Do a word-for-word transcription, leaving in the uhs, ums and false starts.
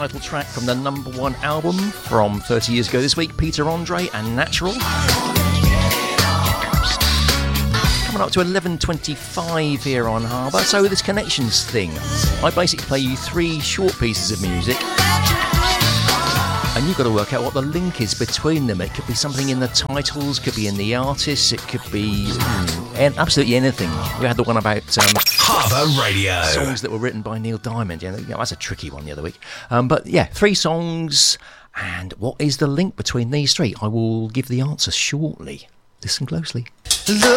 title track from the number one album from thirty years ago this week, Peter Andre and Natural. Coming up to eleven twenty-five here on Harbour. So this Connections thing, I basically play you three short pieces of music, and you've got to work out what the link is between them. It could be something in the titles, could be in the artists, it could be mm, absolutely anything. We had the one about um, Harbour Radio songs that were written by Neil Diamond. Yeah, you know, that's a tricky one the other week. Um, but yeah, three songs, and what is the link between these three? I will give the answer shortly. Listen closely.